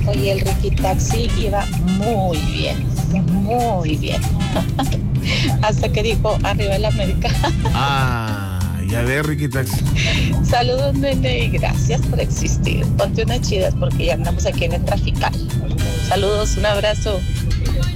y el Ricky Taxi iba muy bien, muy bien. Hasta que dijo, arriba el América. Ya ve, Ricky Taxi. Saludos, nene, y gracias por existir. Ponte unas chidas porque ya andamos aquí en el trafical. Saludos, un abrazo.